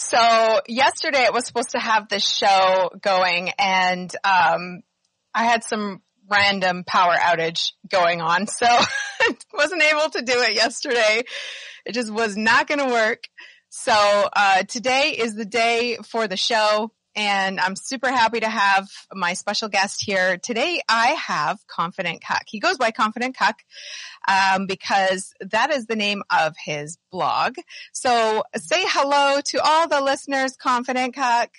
So yesterday it was supposed to have this show going, and I had some random power outage going on, so I wasn't able to do it yesterday. It just was not going to work. So today is the day for the show, and I'm super happy to have my special guest here. Today I have Confident Cuck. He goes by Confident Cuck because that is the name of his blog. So say hello to all the listeners, Confident Cuck.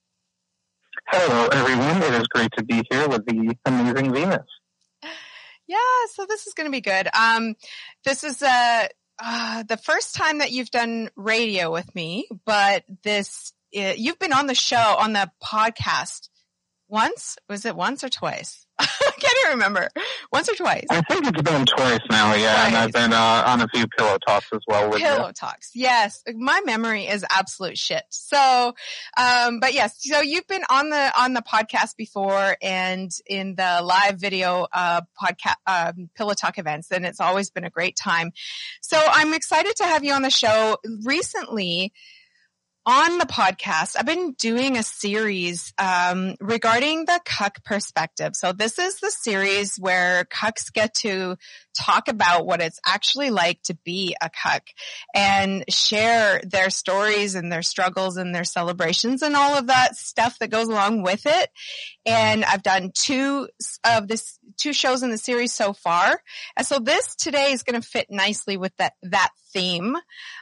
Hello, everyone. It is great to be here with the amazing Venus. Yeah, so this is going to be good. This is the first time that you've done radio with me, but you've been on the show, on the podcast once? Was it once or twice? I can't even remember. Once or twice? I think it's been twice now, yeah. Twice. And I've been on a few Pillow Talks as well with Pillow Talks, yes. My memory is absolute shit. So, but yes, so you've been on the podcast before and in the live video podcast Pillow Talk events, and it's always been a great time. So I'm excited to have you on the show. Recently, on the podcast, I've been doing a series regarding the cuck perspective. So this is the series where cucks get to talk about what it's actually like to be a cuck and share their stories and their struggles and their celebrations and all of that stuff that goes along with it. And I've done two shows in the series so far. And so this today is going to fit nicely with that theme.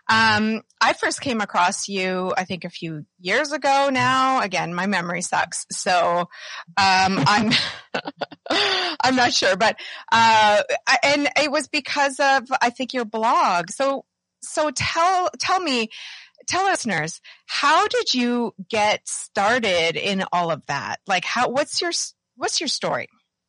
I first came across you, I think a few years ago now. Again, my memory sucks. So, I'm not sure, but, and it was because of, I think, your blog. So tell listeners, how did you get started in all of that? Like what's your story?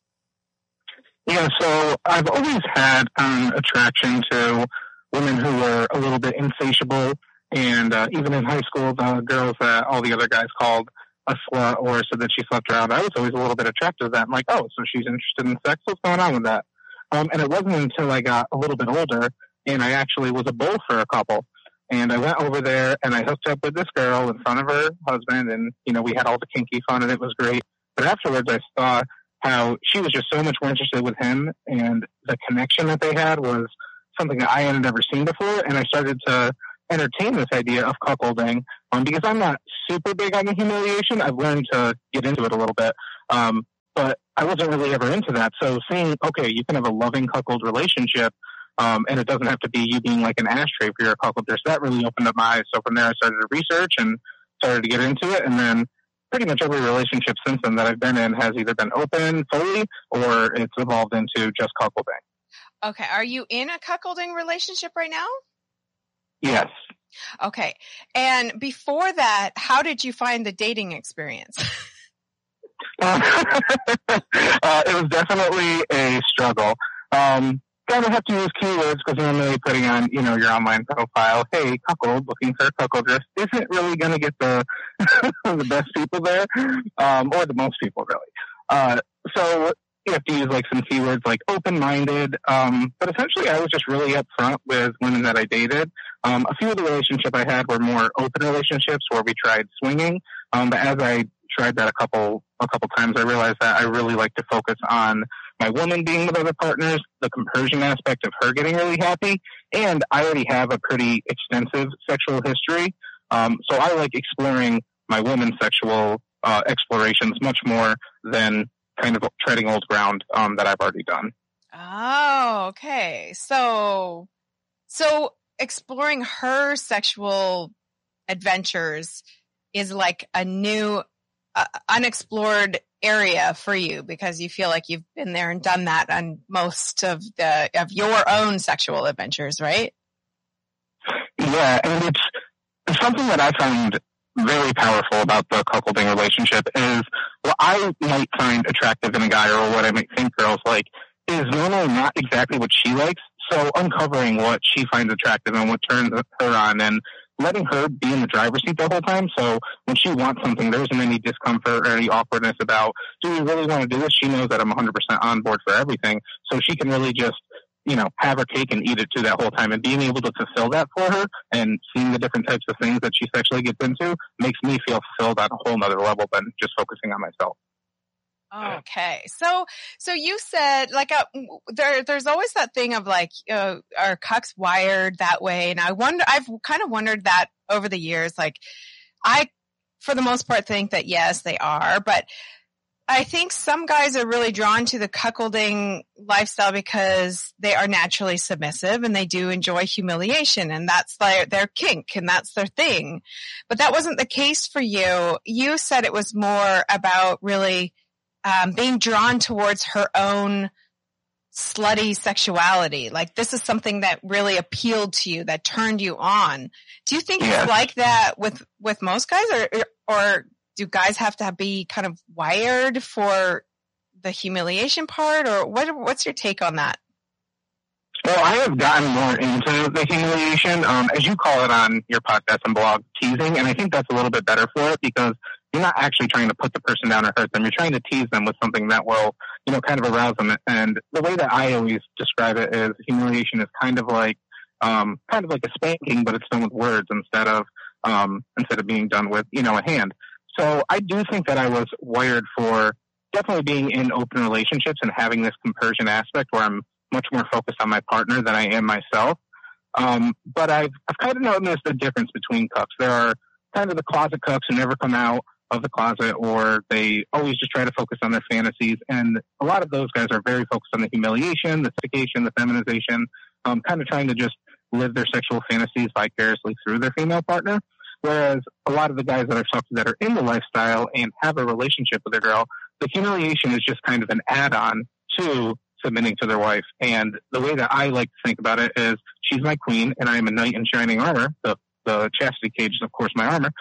Yeah, so I've always had attraction to women who were a little bit insatiable, and even in high school, the girls that all the other guys called a slut or said that she slept around, I was always a little bit attracted to that. I'm like, oh, so she's interested in sex? What's going on with that? And it wasn't until I got a little bit older, and I actually was a bull for a couple. And I went over there, and I hooked up with this girl in front of her husband, and, we had all the kinky fun, and it was great. But afterwards, I saw how she was just so much more interested with him, and the connection that they had was something that I had never seen before, and I started to entertain this idea of cuckolding, because I'm not super big on the humiliation. I've learned to get into it a little bit, but I wasn't really ever into that. So seeing, okay, you can have a loving cuckold relationship, and it doesn't have to be you being like an ashtray for your cuckolders. That really opened up my eyes. So from there, I started to research and started to get into it, and then pretty much every relationship since then that I've been in has either been open fully or it's evolved into just cuckolding. Okay. Are you in a cuckolding relationship right now? Yes. Okay. And before that, how did you find the dating experience? It was definitely a struggle. Kind of have to use keywords because normally putting on, your online profile, hey, cuckold, looking for a cuckoldress, isn't really going to get the the best people there, or the most people really. So you have to use like some keywords like open-minded, but essentially I was just really upfront with women that I dated. A few of the relationships I had were more open relationships where we tried swinging, but as I tried that a couple times, I realized that I really like to focus on my woman being with other partners, the compersion aspect of her getting really happy, and I already have a pretty extensive sexual history, so I like exploring my woman's sexual explorations much more than kind of treading old ground that I've already done. Oh, okay. So exploring her sexual adventures is like a new unexplored area for you because you feel like you've been there and done that on most of your own sexual adventures, right? Yeah, and it's something that I find very powerful about the cuckolding relationship is what I might find attractive in a guy or what I might think girls like is normally not exactly what she likes. So uncovering what she finds attractive and what turns her on and letting her be in the driver's seat the whole time. So when she wants something, there isn't any discomfort or any awkwardness about, do we really want to do this? She knows that I'm 100% on board for everything. So she can really just have her cake and eat it too that whole time, and being able to fulfill that for her and seeing the different types of things that she sexually gets into makes me feel fulfilled on a whole nother level than just focusing on myself. Okay. So you said there's always that thing of are cucks wired that way? And I've kind of wondered that over the years. I, for the most part, think that yes, they are, but I think some guys are really drawn to the cuckolding lifestyle because they are naturally submissive and they do enjoy humiliation, and that's their kink and that's their thing. But that wasn't the case for you. You said it was more about really being drawn towards her own slutty sexuality. Like, this is something that really appealed to you, that turned you on. Do you think it's like that with most guys, or do guys have to be kind of wired for the humiliation part, or what's your take on that? Well, I have gotten more into the humiliation, as you call it on your podcast and blog, teasing, and I think that's a little bit better for it because you're not actually trying to put the person down or hurt them. You're trying to tease them with something that will, kind of arouse them. And the way that I always describe it is humiliation is kind of like a spanking, but it's done with words instead of being done with, a hand. So I do think that I was wired for definitely being in open relationships and having this compersion aspect where I'm much more focused on my partner than I am myself. But I've kind of noticed the difference between cucks. There are kind of the closet cucks who never come out of the closet, or they always just try to focus on their fantasies. And a lot of those guys are very focused on the humiliation, the sophistication, the feminization, kind of trying to just live their sexual fantasies vicariously through their female partner. Whereas a lot of the guys that I've talked to that are in the lifestyle and have a relationship with a girl, the humiliation is just kind of an add-on to submitting to their wife. And the way that I like to think about it is she's my queen and I am a knight in shining armor. The chastity cage is, of course, my armor.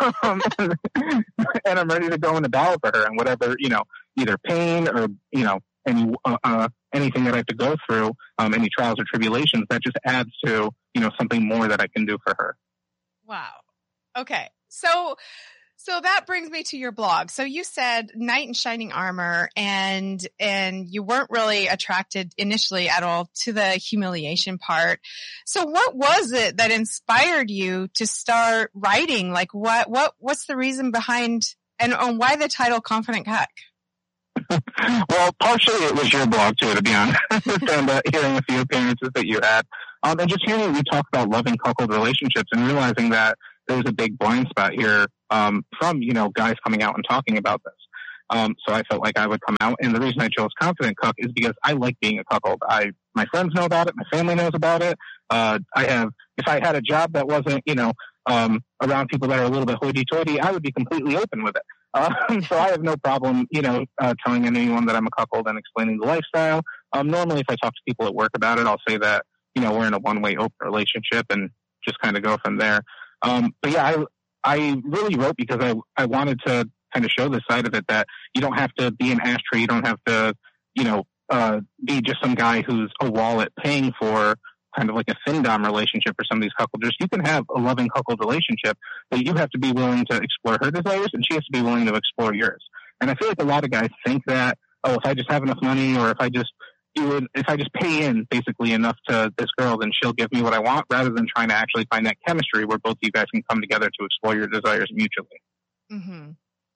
And I'm ready to go into battle for her, and whatever, either pain or, anything that I have to go through, any trials or tribulations, that just adds to, something more that I can do for her. Wow. Okay. So that brings me to your blog. So you said knight in shining armor, and you weren't really attracted initially at all to the humiliation part. So what was it that inspired you to start writing? Like what's the reason behind, and why the title Confident Cuck? Well, partially it was your blog too, to be honest, and hearing a few appearances that you had, and just hearing you talk about loving cuckold relationships and realizing that there's a big blind spot here from, guys coming out and talking about this. So I felt like I would come out, and the reason I chose Confident Cuck is because I like being a cuckold. My friends know about it, my family knows about it. If I had a job that wasn't, around people that are a little bit hoity-toity, I would be completely open with it. So I have no problem, telling anyone that I'm a cuckold and explaining the lifestyle. Normally, if I talk to people at work about it, I'll say that, we're in a one-way open relationship and just kind of go from there. But yeah, I really wrote because I wanted to kind of show this side of it, that you don't have to be an ashtray. You don't have to, be just some guy who's a wallet paying for kind of like a findom relationship for some of these cuckolders. You can have a loving cuckold relationship, but you have to be willing to explore her desires, and she has to be willing to explore yours. And I feel like a lot of guys think that, if I just have enough money, or if I just pay in basically enough to this girl, then she'll give me what I want, rather than trying to actually find that chemistry where both you guys can come together to explore your desires mutually. Mm-hmm.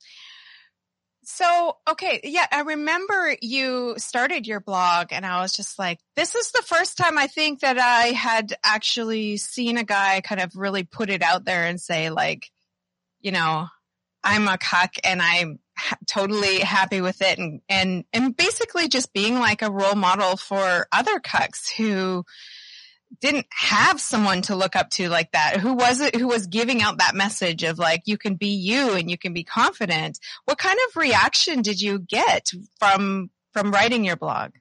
So, okay. Yeah. I remember you started your blog, and I was just like, this is the first time I think that I had actually seen a guy kind of really put it out there and say, like, I'm a cuck and I'm totally happy with it. And basically just being like a role model for other cucks who didn't have someone to look up to like that. Who was giving out that message of like, you can be you and you can be confident. What kind of reaction did you get from writing your blog?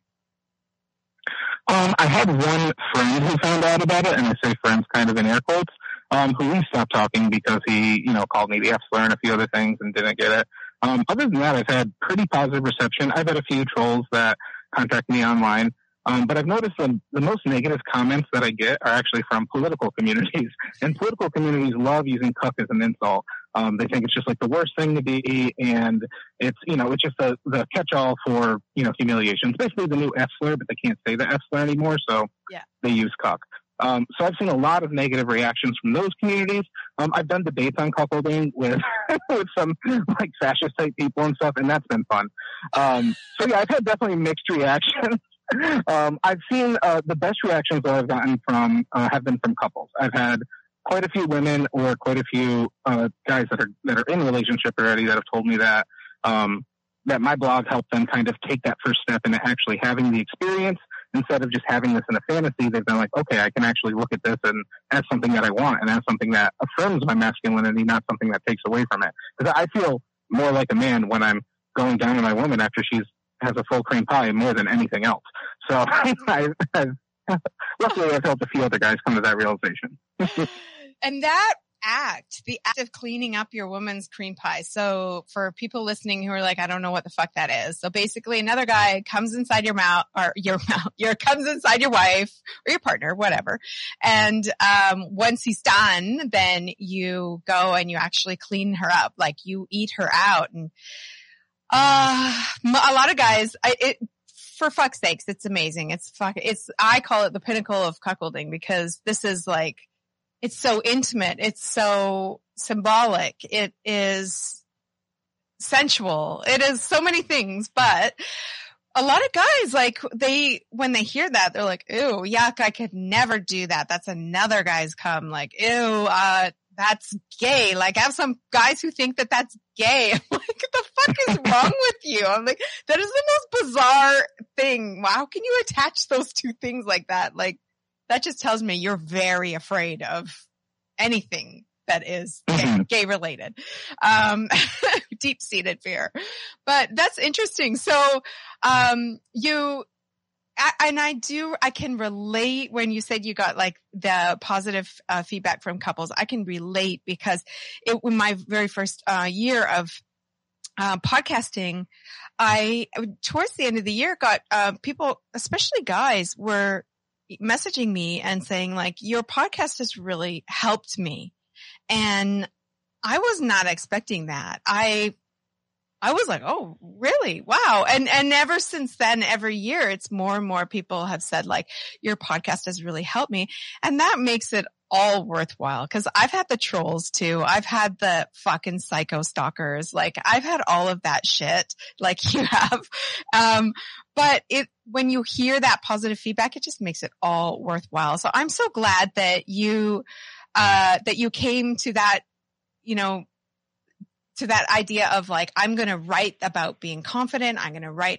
I had one friend who found out about it, and I say friends kind of in air quotes, who we stopped talking because he, called me the F-slur and a few other things and didn't get it. Other than that, I've had pretty positive reception. I've had a few trolls that contact me online. But I've noticed the most negative comments that I get are actually from political communities. And political communities love using cuck as an insult. They think it's just like the worst thing to be, and it's, it's just the catch-all for, humiliation. It's basically the new F-slur, but they can't say the F-slur anymore, so they use cuck. So I've seen a lot of negative reactions from those communities. I've done debates on cuckolding with with some like fascist type people and stuff, and that's been fun. So yeah, I've had definitely mixed reactions. I've seen the best reactions that I've gotten from have been from couples. I've had quite a few women or quite a few guys that are in a relationship already that have told me that that my blog helped them kind of take that first step into actually having the experience. Instead of just having this in a fantasy, they've been like, okay, I can actually look at this and as something that I want and as something that affirms my masculinity, not something that takes away from it. Because I feel more like a man when I'm going down on my woman after has a full cream pie more than anything else. So luckily I've helped a few other guys come to that realization. And that the act of cleaning up your woman's cream pie. So for people listening who are like, I don't know what the fuck that is. So basically another guy comes inside your mouth or comes inside your wife or your partner, whatever. And, once he's done, then you go and you actually clean her up. Like you eat her out. And, a lot of guys, for fuck's sakes, it's amazing. I call it the pinnacle of cuckolding because this is like, it's so intimate. It's so symbolic. It is sensual. It is so many things, but a lot of guys, like when they hear that, they're like, ew, yuck, I could never do that. That's another guy's cum. Like, ew, that's gay. Like I have some guys who think that that's gay. I'm like, what the fuck is wrong with you? I'm like, that is the most bizarre thing. How can you attach those two things like that? Like, that just tells me you're very afraid of anything that is gay related. Deep-seated fear. But that's interesting. So, I can relate when you said you got like the positive feedback from couples. I can relate because in my very first year of podcasting, towards the end of the year, got people, especially guys, were messaging me and saying like, your podcast has really helped me. And I was not expecting that. I was like, oh, really? Wow. And ever since then, every year, it's more and more people have said like, your podcast has really helped me. And that makes it all worthwhile. Cause I've had the trolls too. I've had the fucking psycho stalkers. Like I've had all of that shit like you have. But when you hear that positive feedback, it just makes it all worthwhile. So I'm so glad that you came to that, to that idea of like, I'm going to write about being confident. I'm going to write